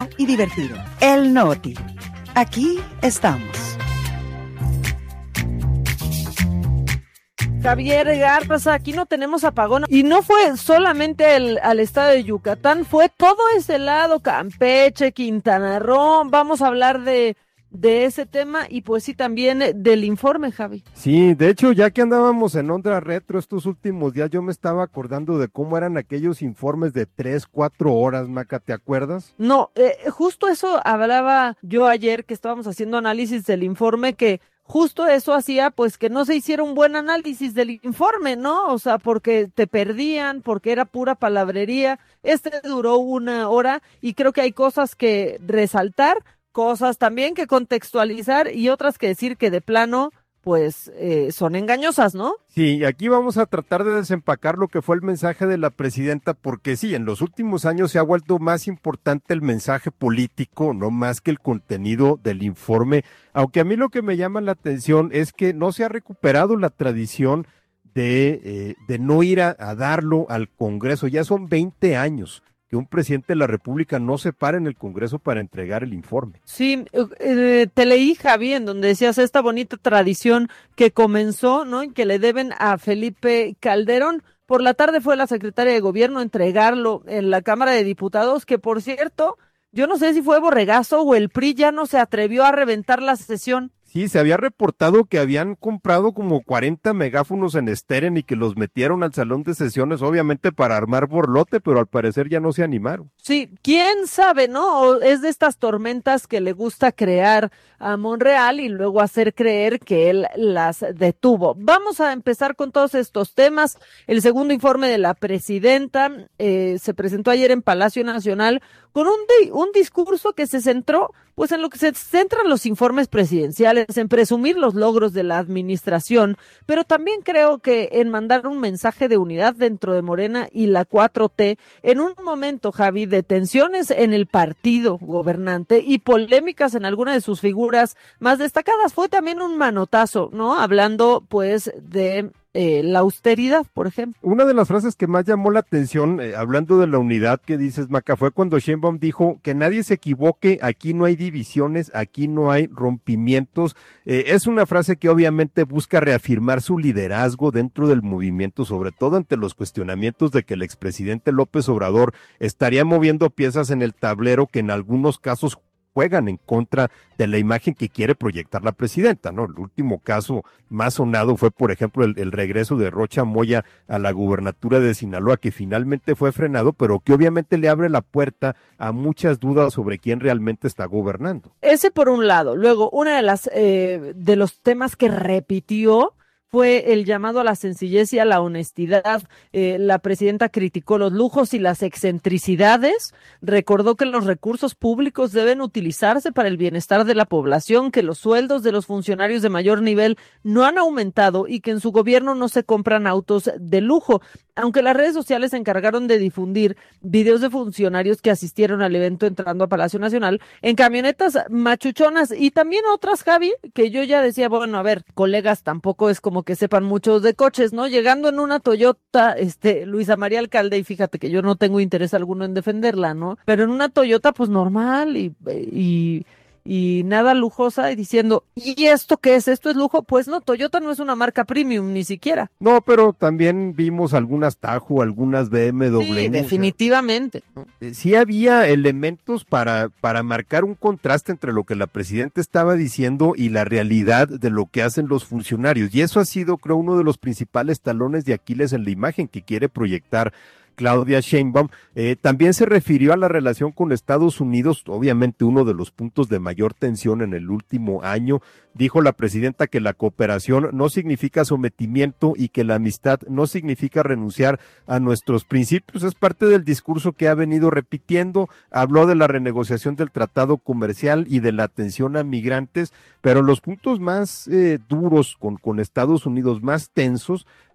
y divertido. El Noti. Aquí estamos. Javier Garza, aquí no tenemos apagón. Y no fue solamente al estado de Yucatán, fue todo ese lado, Campeche, Quintana Roo. Vamos a hablar de ese tema y pues sí también del informe, Javi. Sí, de hecho, ya que andábamos en Onda Retro estos últimos días, yo me estaba acordando de cómo eran aquellos informes de 3-4 horas, Maca, ¿te acuerdas? No, justo eso hablaba yo ayer que estábamos haciendo análisis del informe, que justo eso hacía pues que no se hiciera un buen análisis del informe, ¿no? O sea, porque te perdían, porque era pura palabrería. Este duró 1 hora y creo que hay cosas que resaltar, cosas también que contextualizar y otras que decir que de plano pues son engañosas, ¿no? Sí, aquí vamos a tratar de desempacar lo que fue el mensaje de la presidenta, porque sí, en los últimos años se ha vuelto más importante el mensaje político, no más que el contenido del informe, aunque a mí lo que me llama la atención es que no se ha recuperado la tradición de no ir a darlo al Congreso. Ya son 20 años que un presidente de la República no se para en el Congreso para entregar el informe. Sí, te leí, Javi, en donde decías esta bonita tradición que comenzó, ¿no? Y que le deben a Felipe Calderón. Por la tarde fue la secretaria de Gobierno a entregarlo en la Cámara de Diputados, que por cierto, yo no sé si fue borregazo o el PRI ya no se atrevió a reventar la sesión. Sí, se había reportado que habían comprado como 40 megáfonos en Steren y que los metieron al salón de sesiones, obviamente para armar borlote, pero al parecer ya no se animaron. Sí, quién sabe, ¿no? O es de estas tormentas que le gusta crear a Monreal y luego hacer creer que él las detuvo. Vamos a empezar con todos estos temas. El segundo informe de la presidenta se presentó ayer en Palacio Nacional con un discurso que se centró pues en lo que se centran los informes presidenciales, en presumir los logros de la administración, pero también creo que en mandar un mensaje de unidad dentro de Morena y la 4T, en un momento, Javi, de tensiones en el partido gobernante y polémicas en alguna de sus figuras más destacadas. Fue también un manotazo, ¿no? Hablando pues de la austeridad, por ejemplo. Una de las frases que más llamó la atención, hablando de la unidad que dices, Maca, fue cuando Sheinbaum dijo que nadie se equivoque, aquí no hay divisiones, aquí no hay rompimientos. Es una frase que obviamente busca reafirmar su liderazgo dentro del movimiento, sobre todo ante los cuestionamientos de que el expresidente López Obrador estaría moviendo piezas en el tablero que en algunos casos juegan en contra de la imagen que quiere proyectar la presidenta, ¿no? El último caso más sonado fue, por ejemplo, el regreso de Rocha Moya a la gubernatura de Sinaloa, que finalmente fue frenado, pero que obviamente le abre la puerta a muchas dudas sobre quién realmente está gobernando. Ese por un lado. Luego, una de los temas que repitió fue el llamado a la sencillez y a la honestidad. La presidenta criticó los lujos y las excentricidades, recordó que los recursos públicos deben utilizarse para el bienestar de la población, que los sueldos de los funcionarios de mayor nivel no han aumentado y que en su gobierno no se compran autos de lujo. Aunque las redes sociales se encargaron de difundir videos de funcionarios que asistieron al evento entrando a Palacio Nacional en camionetas machuchonas y también otras, Javi, que yo ya decía, bueno, a ver, colegas, tampoco es como que sepan mucho de coches, ¿no? Llegando en una Toyota, Luisa María Alcalde, y fíjate que yo no tengo interés alguno en defenderla, ¿no? Pero en una Toyota, pues normal y nada lujosa, y diciendo, ¿y esto qué es? ¿Esto es lujo? Pues no, Toyota no es una marca premium, ni siquiera. No, pero también vimos algunas Tajo, algunas BMW. Sí, definitivamente. Sí había elementos para marcar un contraste entre lo que la presidenta estaba diciendo y la realidad de lo que hacen los funcionarios, y eso ha sido, creo, uno de los principales talones de Aquiles en la imagen que quiere proyectar Claudia Sheinbaum. También se refirió a la relación con Estados Unidos, obviamente uno de los puntos de mayor tensión en el último año. Dijo la presidenta que la cooperación no significa sometimiento y que la amistad no significa renunciar a nuestros principios. Es parte del discurso que ha venido repitiendo. Habló de la renegociación del tratado comercial y de la atención a migrantes, pero los puntos más duros con Estados Unidos, más tensos,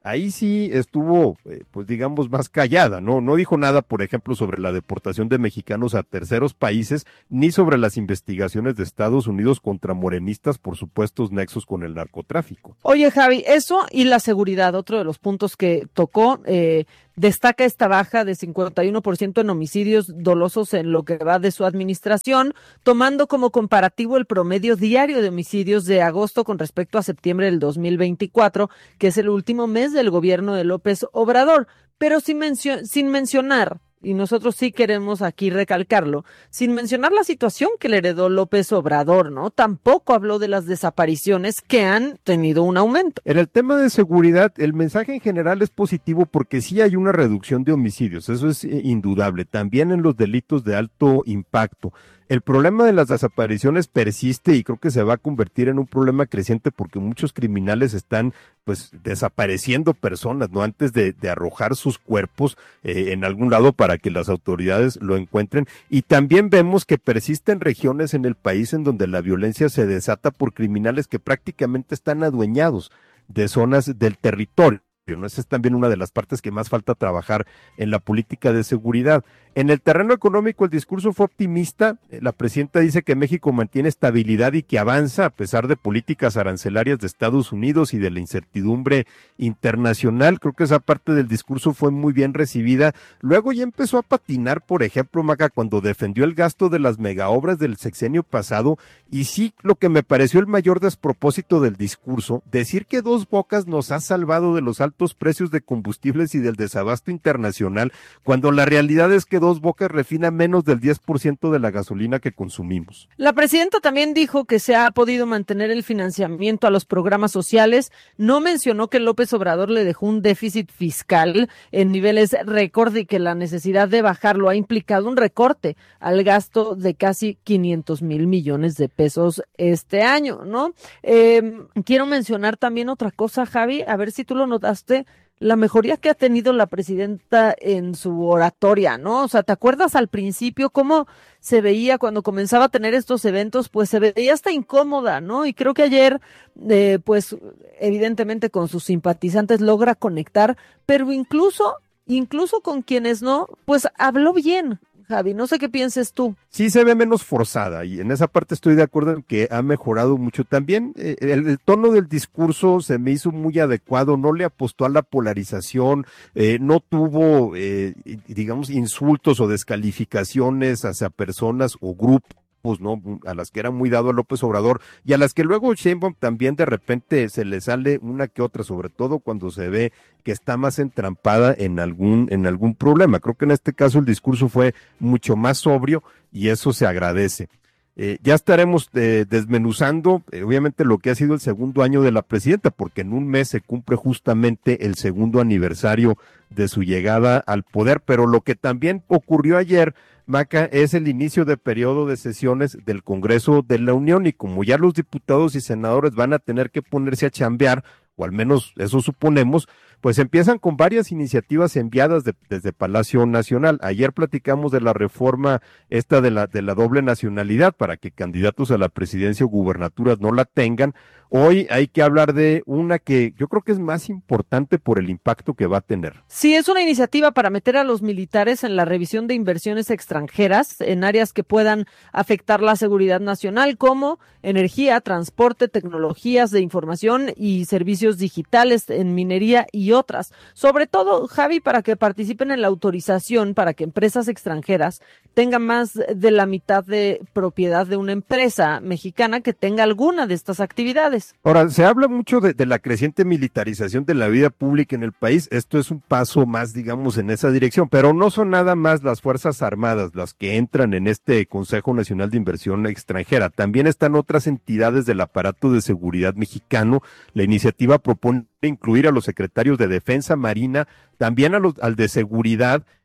ahí sí estuvo, pues digamos, más callada, ¿no? No dijo nada, por ejemplo, sobre la deportación de mexicanos a terceros países, ni sobre las investigaciones de Estados Unidos contra morenistas por supuestos nexos con el narcotráfico. Oye, Javi, eso y la seguridad, otro de los puntos que tocó, destaca esta baja de 51% en homicidios dolosos en lo que va de su administración, tomando como comparativo el promedio diario de homicidios de agosto con respecto a septiembre del 2024, que es el último mes del gobierno de López Obrador, pero sin mencionar, y nosotros sí queremos aquí recalcarlo, sin mencionar la situación que le heredó López Obrador, ¿no? Tampoco habló de las desapariciones que han tenido un aumento. En el tema de seguridad, el mensaje en general es positivo porque sí hay una reducción de homicidios, eso es indudable, también en los delitos de alto impacto. El problema de las desapariciones persiste y creo que se va a convertir en un problema creciente porque muchos criminales están pues desapareciendo personas, ¿no? Antes de arrojar sus cuerpos en algún lado para que las autoridades lo encuentren. Y también vemos que persisten regiones en el país en donde la violencia se desata por criminales que prácticamente están adueñados de zonas del territorio, ¿no? Esa es también una de las partes que más falta trabajar en la política de seguridad. En el terreno económico el discurso fue optimista. La presidenta dice que México mantiene estabilidad y que avanza a pesar de políticas arancelarias de Estados Unidos y de la incertidumbre internacional. Creo que esa parte del discurso fue muy bien recibida. Luego ya empezó a patinar, por ejemplo, Maca, cuando defendió el gasto de las megaobras del sexenio pasado, y sí, lo que me pareció el mayor despropósito del discurso, decir que Dos Bocas nos ha salvado de los altos precios de combustibles y del desabasto internacional, cuando la realidad es que Dos Bocas refina menos del 10% de la gasolina que consumimos. La presidenta también dijo que se ha podido mantener el financiamiento a los programas sociales. No mencionó que López Obrador le dejó un déficit fiscal en niveles récord y que la necesidad de bajarlo ha implicado un recorte al gasto de casi 500,000 millones de pesos este año, ¿no? Quiero mencionar también otra cosa, Javi, a ver si tú lo notaste. La mejoría que ha tenido la presidenta en su oratoria, ¿no? O sea, ¿te acuerdas al principio cómo se veía cuando comenzaba a tener estos eventos? Pues se veía hasta incómoda, ¿no? Y creo que ayer, pues evidentemente con sus simpatizantes logra conectar, pero incluso con quienes no, pues habló bien. Javi, no sé qué pienses tú. Sí se ve menos forzada y en esa parte estoy de acuerdo en que ha mejorado mucho. También el tono del discurso se me hizo muy adecuado, no le apostó a la polarización, no tuvo, digamos, insultos o descalificaciones hacia personas o grupos, ¿no? A las que era muy dado a López Obrador y a las que luego Sheinbaum también de repente se le sale una que otra, sobre todo cuando se ve que está más entrampada en algún problema. Creo que en este caso el discurso fue mucho más sobrio y eso se agradece. Ya estaremos desmenuzando, obviamente, lo que ha sido el segundo año de la presidenta, porque en un mes se cumple justamente el segundo aniversario de su llegada al poder, pero lo que también ocurrió ayer, Maca, es el inicio de periodo de sesiones del Congreso de la Unión, y como ya los diputados y senadores van a tener que ponerse a chambear, o al menos eso suponemos, pues empiezan con varias iniciativas enviadas desde Palacio Nacional. Ayer platicamos de la reforma esta de la doble nacionalidad para que candidatos a la presidencia o gubernaturas no la tengan. Hoy hay que hablar de una que yo creo que es más importante por el impacto que va a tener. Sí, es una iniciativa para meter a los militares en la revisión de inversiones extranjeras en áreas que puedan afectar la seguridad nacional, como energía, transporte, tecnologías de información y servicios digitales, en minería y otras. Sobre todo, Javi, para que participen en la autorización para que empresas extranjeras tengan más de la mitad de propiedad de una empresa mexicana que tenga alguna de estas actividades. Ahora, se habla mucho de la creciente militarización de la vida pública en el país. Esto es un paso más, digamos, en esa dirección, pero no son nada más las Fuerzas Armadas las que entran en este Consejo Nacional de Inversión Extranjera. También están otras entidades del aparato de seguridad mexicano. La iniciativa propone incluir a los secretarios de Defensa, Marina, también al de Seguridad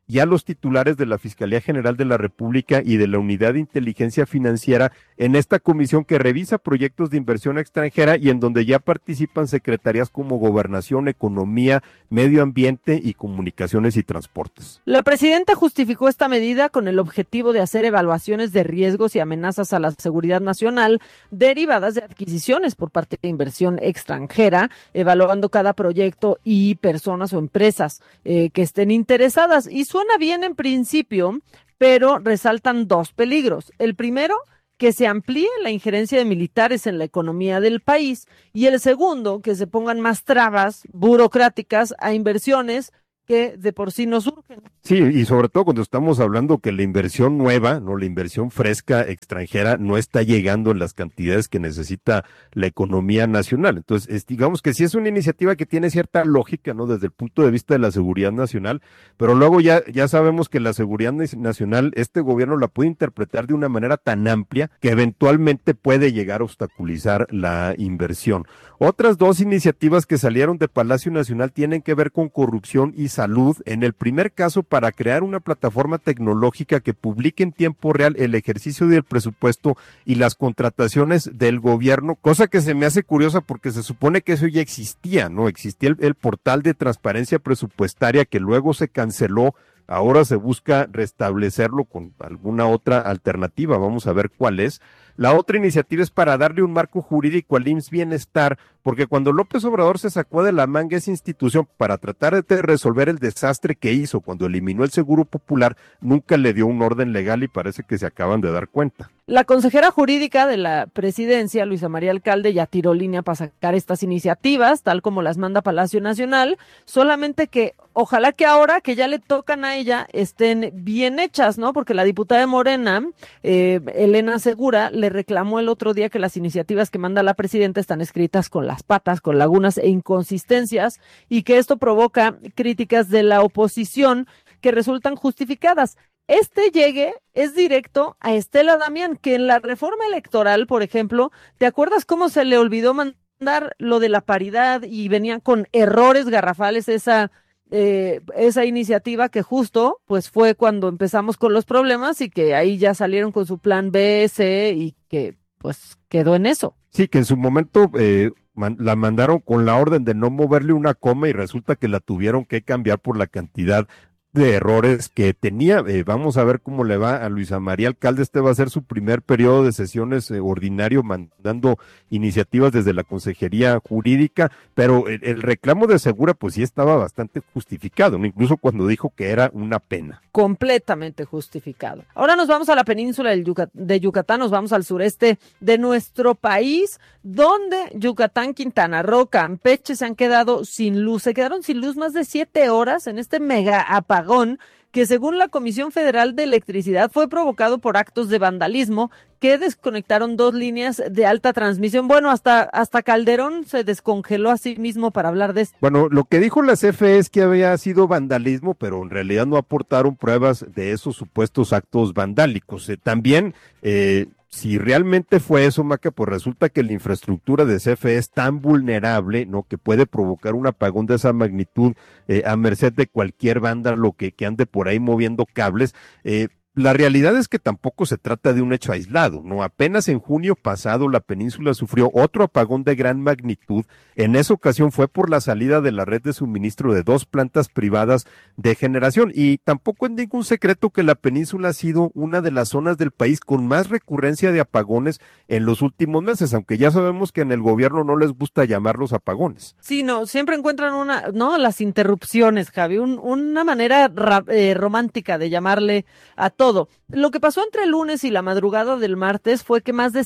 y a los titulares de la Fiscalía General de la República y de la Unidad de Inteligencia Financiera en esta comisión que revisa proyectos de inversión extranjera y en donde ya participan secretarías como Gobernación, Economía, Medio Ambiente y Comunicaciones y Transportes. La presidenta justificó esta medida con el objetivo de hacer evaluaciones de riesgos y amenazas a la seguridad nacional derivadas de adquisiciones por parte de inversión extranjera, evaluando cada proyecto y personas o empresas que estén interesadas. Y suena bien en principio, pero resaltan dos peligros. El primero, que se amplíe la injerencia de militares en la economía del país, y el segundo, que se pongan más trabas burocráticas a inversiones que de por sí no surgen. Sí, y sobre todo cuando estamos hablando que la inversión nueva, no, la inversión fresca extranjera no está llegando en las cantidades que necesita la economía nacional. Entonces, digamos que sí es una iniciativa que tiene cierta lógica, ¿no? Desde el punto de vista de la seguridad nacional, pero luego ya sabemos que la seguridad nacional, este gobierno la puede interpretar de una manera tan amplia que eventualmente puede llegar a obstaculizar la inversión. Otras dos iniciativas que salieron de Palacio Nacional tienen que ver con corrupción y salud. En el primer caso, para crear una plataforma tecnológica que publique en tiempo real el ejercicio del presupuesto y las contrataciones del gobierno, cosa que se me hace curiosa porque se supone que eso ya existía, ¿no? Existía el portal de transparencia presupuestaria que luego se canceló. Ahora se busca restablecerlo con alguna otra alternativa, vamos a ver cuál es. La otra iniciativa es para darle un marco jurídico al IMSS Bienestar, porque cuando López Obrador se sacó de la manga esa institución para tratar de resolver el desastre que hizo cuando eliminó el Seguro Popular, nunca le dio un orden legal y parece que se acaban de dar cuenta. La consejera jurídica de la presidencia, Luisa María Alcalde, ya tiró línea para sacar estas iniciativas, tal como las manda Palacio Nacional, solamente que ojalá que ahora que ya le tocan a ella estén bien hechas, ¿no? Porque la diputada de Morena, Elena Segura, le reclamó el otro día que las iniciativas que manda la presidenta están escritas con las patas, con lagunas e inconsistencias, y que esto provoca críticas de la oposición que resultan justificadas. Este llegue es directo a Estela Damián, que en la reforma electoral, por ejemplo, ¿te acuerdas cómo se le olvidó mandar lo de la paridad y venía con errores garrafales esa iniciativa que justo pues fue cuando empezamos con los problemas y que ahí ya salieron con su plan B, C y que pues quedó en eso? Sí, que en su momento la mandaron con la orden de no moverle una coma y resulta que la tuvieron que cambiar por la cantidad de errores que tenía. Vamos a ver cómo le va a Luisa María Alcalde. Este va a ser su primer periodo de sesiones ordinario, mandando iniciativas desde la Consejería Jurídica, pero el reclamo de Segura pues sí estaba bastante justificado, ¿no? Incluso cuando dijo que era una pena. Completamente justificado. Ahora nos vamos a la península de Yucatán, nos vamos al sureste de nuestro país, donde Yucatán, Quintana Roo, Campeche se han quedado sin luz. Se quedaron sin luz más de 7 horas en este mega apagón que, según la Comisión Federal de Electricidad, fue provocado por actos de vandalismo que desconectaron 2 líneas de alta transmisión. Bueno, hasta Calderón se descongeló a sí mismo para hablar de esto. Bueno, lo que dijo la CFE es que había sido vandalismo, pero en realidad no aportaron pruebas de esos supuestos actos vandálicos. También, si realmente fue eso, Maca, pues resulta que la infraestructura de CFE es tan vulnerable, ¿no?, que puede provocar un apagón de esa magnitud a merced de cualquier vándalo que ande por ahí moviendo cables. La realidad es que tampoco se trata de un hecho aislado, ¿no? Apenas en junio pasado la península sufrió otro apagón de gran magnitud. En esa ocasión fue por la salida de la red de suministro de 2 plantas privadas de generación. Y tampoco es ningún secreto que la península ha sido una de las zonas del país con más recurrencia de apagones en los últimos meses, aunque ya sabemos que en el gobierno no les gusta llamarlos apagones. Sí, no, siempre encuentran las interrupciones, Javi, una manera romántica de llamarle a todo. Lo que pasó entre el lunes y la madrugada del martes fue que más de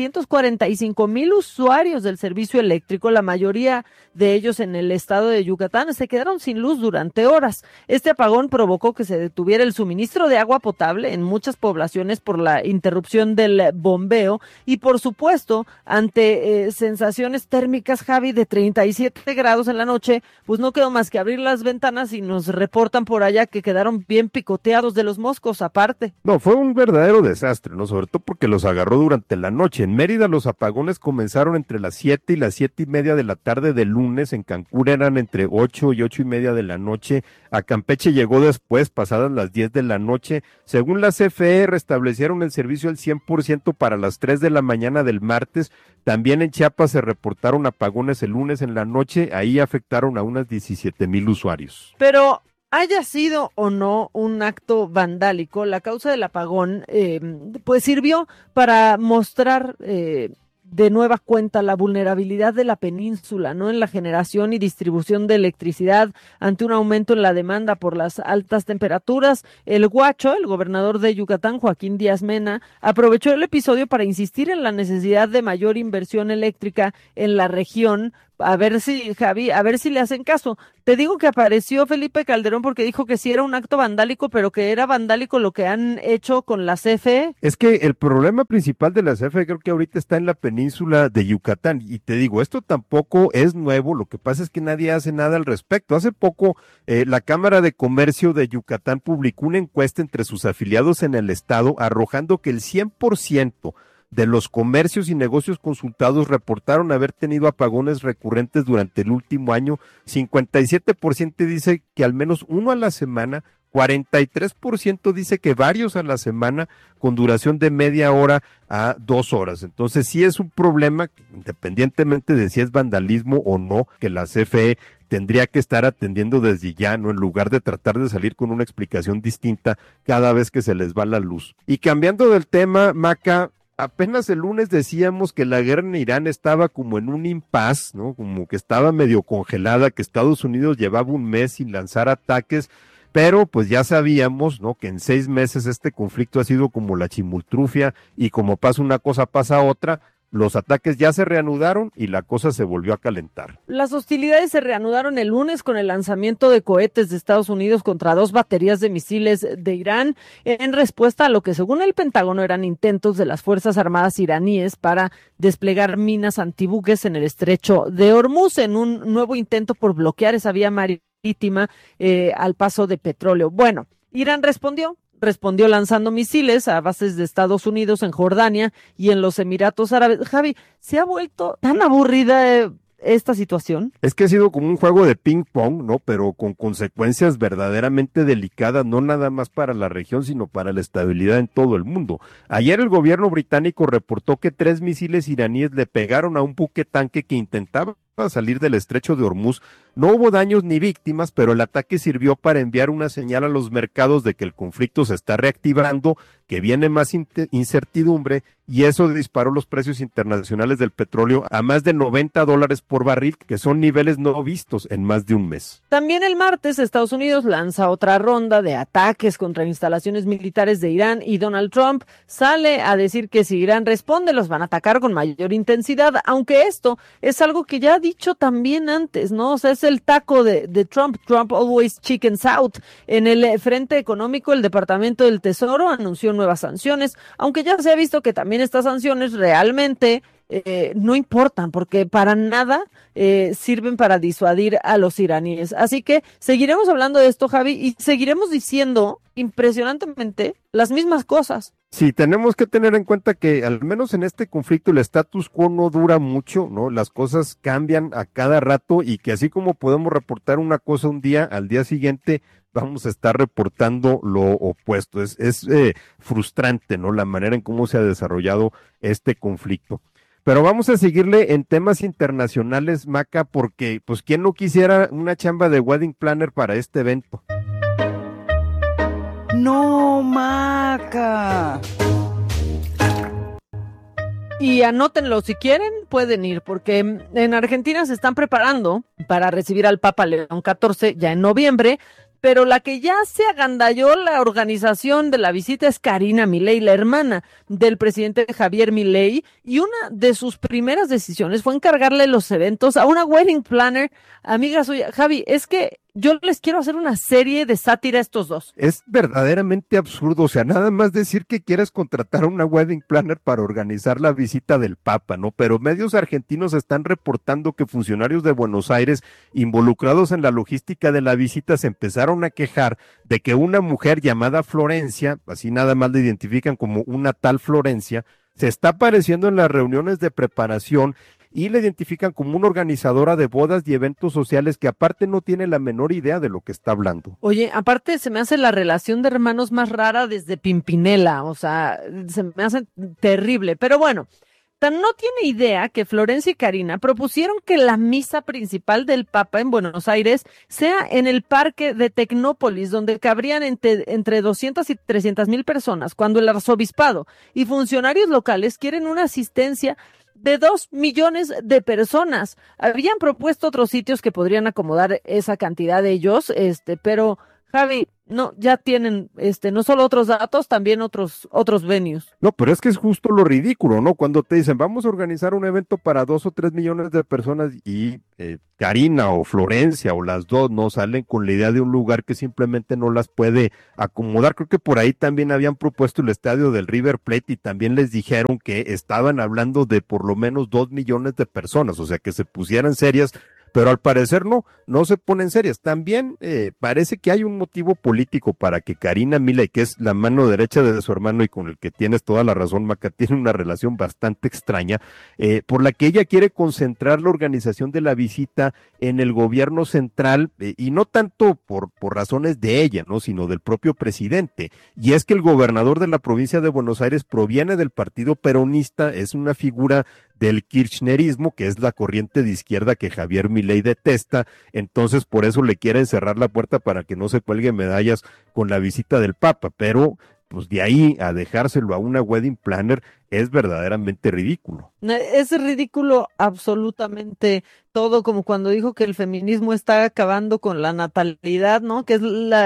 745,000 usuarios del servicio eléctrico, la mayoría de ellos en el estado de Yucatán, se quedaron sin luz durante horas. Este apagón provocó que se detuviera el suministro de agua potable en muchas poblaciones por la interrupción del bombeo y, por supuesto, ante sensaciones térmicas, Javi, de 37 grados en la noche, pues no quedó más que abrir las ventanas y nos reportan por allá que quedaron bien picoteados de los moscos aparte. No, fue un verdadero desastre, ¿no? Sobre todo porque los agarró durante la noche. En Mérida los apagones comenzaron entre las 7 y las 7:30 de la tarde del lunes. En Cancún eran entre 8 y 8:30 de la noche. A Campeche llegó después, pasadas las 10 de la noche. Según la CFE, restablecieron el servicio al 100% para las 3 de la mañana del martes. También en Chiapas se reportaron apagones el lunes en la noche. Ahí afectaron a unas 17,000 usuarios. Pero haya sido o no un acto vandálico, la causa del apagón pues sirvió para mostrar de nueva cuenta la vulnerabilidad de la península, ¿no? En la generación y distribución de electricidad ante un aumento en la demanda por las altas temperaturas. El Guacho, el gobernador de Yucatán, Joaquín Díaz Mena, aprovechó el episodio para insistir en la necesidad de mayor inversión eléctrica en la región. A ver si, Javi, a ver si le hacen caso. Te digo que apareció Felipe Calderón porque dijo que sí era un acto vandálico, pero que era vandálico lo que han hecho con la CFE. Es que el problema principal de la CFE creo que ahorita está en la península de Yucatán. Y te digo, esto tampoco es nuevo, lo que pasa es que nadie hace nada al respecto. Hace poco la Cámara de Comercio de Yucatán publicó una encuesta entre sus afiliados en el estado, arrojando que el 100% de los comercios y negocios consultados reportaron haber tenido apagones recurrentes durante el último año. 57% dice que al menos uno a la semana, 43% dice que varios a la semana, con duración de media hora a 2 horas. Entonces sí es un problema, independientemente de si es vandalismo o no, que la CFE tendría que estar atendiendo desde ya, ¿no? En lugar de tratar de salir con una explicación distinta cada vez que se les va la luz. Y cambiando del tema, Maca, apenas el lunes decíamos que la guerra en Irán estaba como en un impasse, ¿no? Como que estaba medio congelada, que Estados Unidos llevaba un mes sin lanzar ataques, pero pues ya sabíamos, ¿no? Que en 6 meses este conflicto ha sido como la chimultrufia y como pasa una cosa, pasa otra. Los ataques ya se reanudaron y la cosa se volvió a calentar. Las hostilidades se reanudaron el lunes con el lanzamiento de cohetes de Estados Unidos contra 2 baterías de misiles de Irán en respuesta a lo que según el Pentágono eran intentos de las Fuerzas Armadas iraníes para desplegar minas antibuques en el estrecho de Hormuz en un nuevo intento por bloquear esa vía marítima al paso de petróleo. Bueno, Irán respondió lanzando misiles a bases de Estados Unidos en Jordania y en los Emiratos Árabes. Javi, ¿se ha vuelto tan aburrida esta situación? Es que ha sido como un juego de ping pong, ¿no? Pero con consecuencias verdaderamente delicadas, no nada más para la región, sino para la estabilidad en todo el mundo. Ayer el gobierno británico reportó que 3 misiles iraníes le pegaron a un buque tanque que intentaba salir del estrecho de Hormuz. No hubo daños ni víctimas, pero el ataque sirvió para enviar una señal a los mercados de que el conflicto se está reactivando, que viene más incertidumbre, y eso disparó los precios internacionales del petróleo a más de $90 por barril, que son niveles no vistos en más de un mes. También el martes Estados Unidos lanza otra ronda de ataques contra instalaciones militares de Irán y Donald Trump sale a decir que si Irán responde los van a atacar con mayor intensidad, aunque esto es algo que ya ha dicho también antes, ¿no? O sea, es el taco de Trump always chickens out. En el frente económico, el Departamento del Tesoro anunció nuevas sanciones, aunque ya se ha visto que también estas sanciones realmente no importan, porque para nada sirven para disuadir a los iraníes. Así que seguiremos hablando de esto, Javi, y seguiremos diciendo impresionantemente las mismas cosas. Sí, tenemos que tener en cuenta que al menos en este conflicto el status quo no dura mucho, ¿no? Las cosas cambian a cada rato y que así como podemos reportar una cosa un día, al día siguiente vamos a estar reportando lo opuesto. Es frustrante, ¿no? La manera en cómo se ha desarrollado este conflicto. Pero vamos a seguirle en temas internacionales, Maca, porque pues quién no quisiera una chamba de wedding planner para este evento. No, Maca. Y anótenlo, si quieren, pueden ir, porque en Argentina se están preparando para recibir al Papa León XIV ya en noviembre, pero la que ya se agandalló la organización de la visita es Karina Milei, la hermana del presidente Javier Milei, y una de sus primeras decisiones fue encargarle los eventos a una wedding planner, amiga suya. Javi, es que yo les quiero hacer una serie de sátira a estos dos. Es verdaderamente absurdo, o sea, nada más decir que quieres contratar a una wedding planner para organizar la visita del Papa, ¿no? Pero medios argentinos están reportando que funcionarios de Buenos Aires involucrados en la logística de la visita se empezaron a quejar de que una mujer llamada Florencia, así nada más la identifican como una tal Florencia, se está apareciendo en las reuniones de preparación y la identifican como una organizadora de bodas y eventos sociales que aparte no tiene la menor idea de lo que está hablando. Oye, aparte se me hace la relación de hermanos más rara desde Pimpinela, o sea, se me hace terrible, pero bueno, tan no tiene idea que Florencia y Karina propusieron que la misa principal del Papa en Buenos Aires sea en el parque de Tecnópolis, donde cabrían entre 200 y 300,000 personas, cuando el arzobispado y funcionarios locales quieren una asistencia de 2 millones de personas. Habían propuesto otros sitios que podrían acomodar esa cantidad de ellos, pero Javi, no, ya tienen, no solo otros datos, también otros venues. No, pero es que es justo lo ridículo, ¿no? Cuando te dicen, vamos a organizar un evento para 2 o 3 millones de personas y Karina o Florencia o las dos no salen con la idea de un lugar que simplemente no las puede acomodar. Creo que por ahí también habían propuesto el estadio del River Plate y también les dijeron que estaban hablando de por lo menos 2 millones de personas, o sea, que se pusieran serias. Pero al parecer no se ponen serias. También parece que hay un motivo político para que Karina Milei, que es la mano derecha de su hermano y con el que tienes toda la razón, Maca, tiene una relación bastante extraña, por la que ella quiere concentrar la organización de la visita en el gobierno central, y no tanto por razones de ella, ¿no? Sino del propio presidente. Y es que el gobernador de la provincia de Buenos Aires proviene del partido peronista, es una figura del kirchnerismo, que es la corriente de izquierda que Javier Milei detesta, entonces por eso le quieren cerrar la puerta para que no se cuelgue medallas con la visita del Papa, pero pues de ahí a dejárselo a una wedding planner es verdaderamente ridículo. Es ridículo absolutamente todo, como cuando dijo que el feminismo está acabando con la natalidad, ¿no? Que es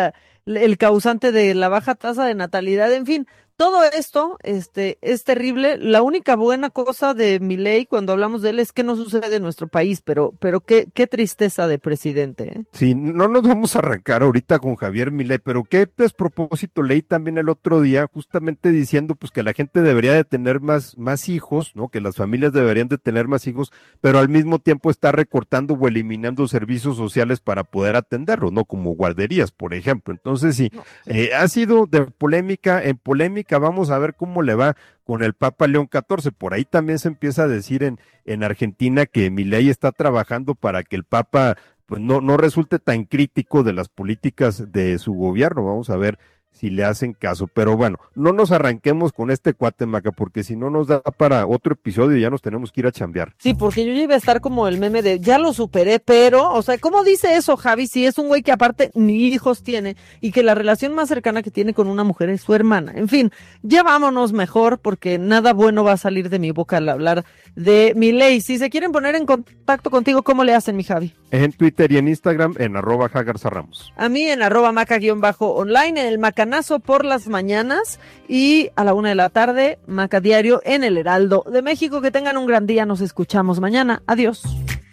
el causante de la baja tasa de natalidad, en fin. Todo esto, es terrible. La única buena cosa de Milei cuando hablamos de él es que no sucede en nuestro país, pero qué tristeza de presidente, ¿eh? Sí, no nos vamos a arrancar ahorita con Javier Milei, pero qué despropósito leí también el otro día, justamente diciendo pues que la gente debería de tener más hijos, ¿no? Que las familias deberían de tener más hijos, pero al mismo tiempo está recortando o eliminando servicios sociales para poder atenderlos, ¿no? Como guarderías, por ejemplo. Entonces sí, ha sido de polémica en polémica. Vamos a ver cómo le va con el Papa León XIV. Por ahí también se empieza a decir en Argentina que Milei está trabajando para que el Papa pues no resulte tan crítico de las políticas de su gobierno. Vamos a ver si le hacen caso, pero bueno, no nos arranquemos con este cuate, Maca, porque si no nos da para otro episodio y ya nos tenemos que ir a chambear. Sí, porque yo ya iba a estar como el meme de, ya lo superé, pero, o sea, ¿cómo dice eso, Javi? Si es un güey que aparte ni hijos tiene y que la relación más cercana que tiene con una mujer es su hermana. En fin, ya vámonos mejor porque nada bueno va a salir de mi boca al hablar de Milei. Si se quieren poner en contacto contigo, ¿cómo le hacen, mi Javi? En Twitter y en Instagram, en @jagarzarramos. A mí en @maca_online, en el Macanazo por las mañanas y a la 1:00 p.m, Maca Diario en el Heraldo de México. Que tengan un gran día, nos escuchamos mañana. Adiós.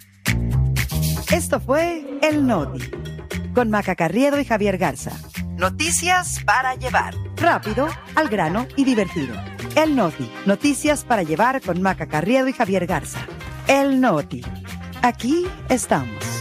Esto fue El Noti, con Maca Carriedo y Javier Garza. Noticias para llevar. Rápido, al grano y divertido. El Noti, noticias para llevar con Maca Carriedo y Javier Garza. El Noti. Aquí estamos.